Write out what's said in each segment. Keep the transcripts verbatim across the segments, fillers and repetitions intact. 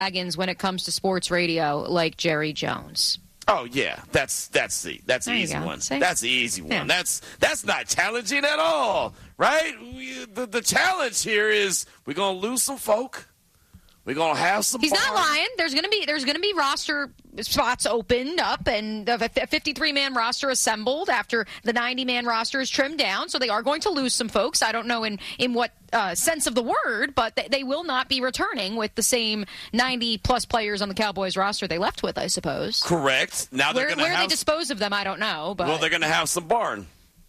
dragons when it comes to sports radio like Jerry Jones. Oh yeah, that's that's the that's the easy one. See? That's the easy one. Yeah. That's that's not challenging at all, right? We, the the challenge here is we're gonna lose some folk. We're gonna have some. He's bar. not lying. There's gonna be there's gonna be roster spots opened up and a fifty-three man roster assembled after the ninety man roster is trimmed down. So they are going to lose some folks. I don't know in in what uh, sense of the word, but they, they will not be returning with the same ninety plus players on the Cowboys roster they left with, I suppose. Correct. Now they're where gonna where have... they dispose of them, I don't know. But well, they're gonna have some barn.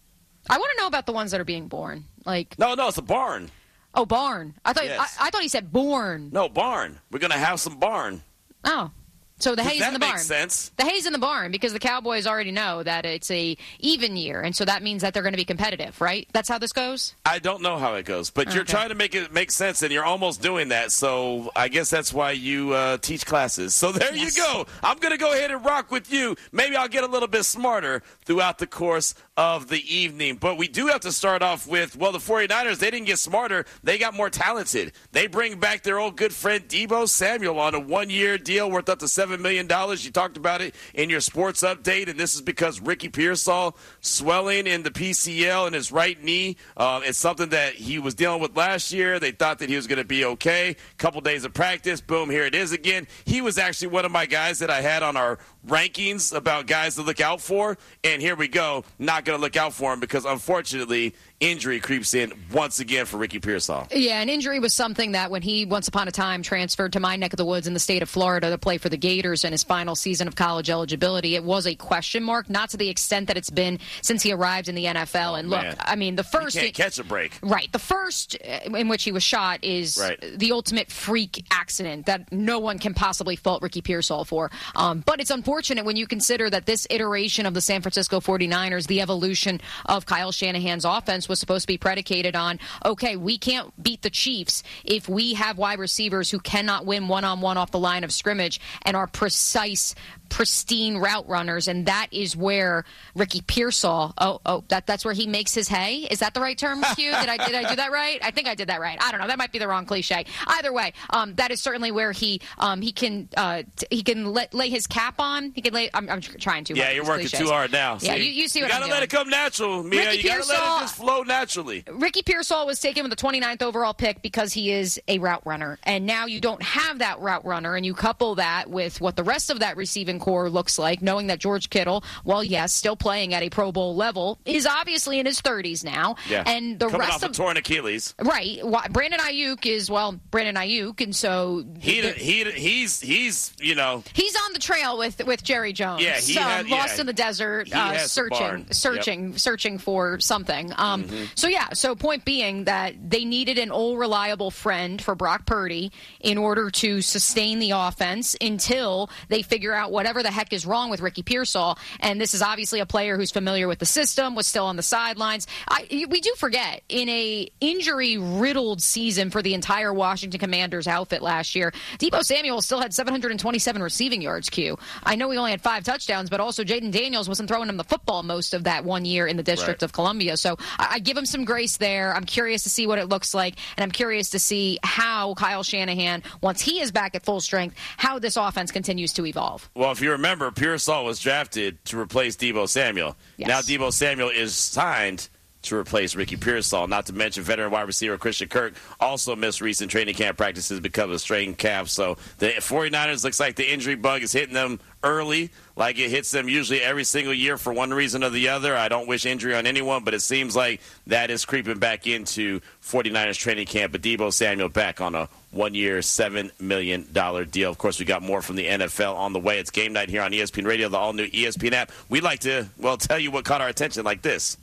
I want to know about the ones that are being born. Like no, no, it's a barn. Oh, barn. I thought yes. I, I thought he said born. No, barn. We're going to have some barn. Oh. So the hay's in the barn. That makes sense. The hay's in the barn because the Cowboys already know that it's a even year, and so that means that they're going to be competitive, right? That's how this goes? I don't know how it goes, but okay. You're trying to make it make sense, and you're almost doing that, so I guess that's why you uh, teach classes. So there yes. you go. I'm going to go ahead and rock with you. Maybe I'll get a little bit smarter throughout the course of the evening. But we do have to start off with, well, the 49ers, they didn't get smarter. They got more talented. They bring back their old good friend Deebo Samuel on a one-year deal worth up to seven million dollars. You talked about it in your sports update, and this is because Ricky Pearsall swelling in the P C L in his right knee. Uh, it's something that he was dealing with last year. They thought that he was going to be okay. Couple days of practice, boom, here it is again. He was actually one of my guys that I had on our rankings about guys to look out for, and here we go. Not going to look out for him because, unfortunately, injury creeps in once again for Ricky Pearsall. Yeah, an injury was something that when he once upon a time transferred to my neck of the woods in the state of Florida to play for the Gators in his final season of college eligibility, it was a question mark, not to the extent that it's been since he arrived in the N F L. Oh, and look, man. I mean, the first... He can't catch a break. Right. The first in which he was shot is right. the ultimate freak accident that no one can possibly fault Ricky Pearsall for. Um, but it's unfortunate when you consider that this iteration of the San Francisco 49ers, the evolution of Kyle Shanahan's offense, was supposed to be predicated on, okay, we can't beat the Chiefs if we have wide receivers who cannot win one-on-one off the line of scrimmage and are precise, pristine route runners, and that is where Ricky Pearsall, oh, oh, that that's where he makes his hay? Is that the right term, Q? Did I did I do that right? I think I did that right. I don't know. That might be the wrong cliche. Either way, um, that is certainly where he um, he can uh, t- he can let, lay his cap on. He can lay. I'm, I'm trying to. Yeah, you're working cliches. too hard now. Yeah, see? you, you see what you I'm gotta doing. let it come natural, Mia. Ricky you gotta Pearsall, let it just flow naturally. Ricky Pearsall was taken with the twenty-ninth overall pick because he is a route runner, and now you don't have that route runner, and you couple that with what the rest of that receiving core looks like, knowing that George Kittle, well, yes, still playing at a Pro Bowl level, is obviously in his thirties now. Yeah. And the Coming rest off of a torn Achilles. Right. Brandon Ayuk is, well, Brandon Ayuk, and so he he he's he's you know he's on the trail with with Jerry Jones. Yeah, he um, had, lost yeah, in the desert, he uh, has searching, searching, yep. searching for something. Um, mm-hmm. So yeah. So point being that they needed an old reliable friend for Brock Purdy in order to sustain the offense until they figure out whatever the heck is wrong with Ricky Pearsall. And this is obviously a player who's familiar with the system, was still on the sidelines. I, we do forget, in a injury-riddled season for the entire Washington Commanders outfit last year, Deebo Samuel still had seven hundred twenty-seven receiving yards, Q. I know he only had five touchdowns, but also Jaden Daniels wasn't throwing him the football most of that one year in the District right. of Columbia. So I, I give him some grace there. I'm curious to see what it looks like, and I'm curious to see how Kyle Shanahan, once he is back at full strength, how this offense continues to evolve. Well, if you remember, Pearsall was drafted to replace Deebo Samuel. Yes. Now Deebo Samuel is signed to replace Ricky Pearsall, not to mention veteran wide receiver Christian Kirk also missed recent training camp practices because of a strained calf. So the 49ers looks like the injury bug is hitting them early, like it hits them usually every single year for one reason or the other. I don't wish injury on anyone, but it seems like that is creeping back into 49ers training camp. But Deebo Samuel back on a one-year, seven million dollars deal. Of course, we got more from the N F L on the way. It's game night here on E S P N Radio, the all-new E S P N app. We like to, well, tell you what caught our attention like this.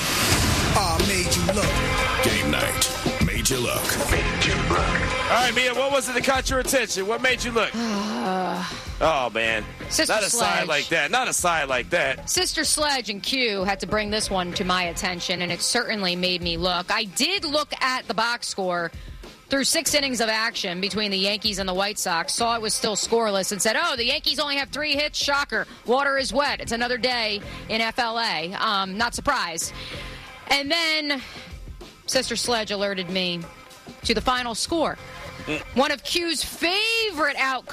I made you look. Game night. Made you look. Made you look. All right, Mia, what was it that caught your attention? What made you look? Oh, man. Sister Not a Sledge. side like that. Not a side like that. Sister Sledge and Q had to bring this one to my attention, and it certainly made me look. I did look at the box score through six innings of action between the Yankees and the White Sox, saw it was still scoreless, and said, oh, the Yankees only have three hits. Shocker. Water is wet. It's another day in F L A. Um, not surprised. And then Sister Sledge alerted me to the final score. One of Q's favorite outcomes.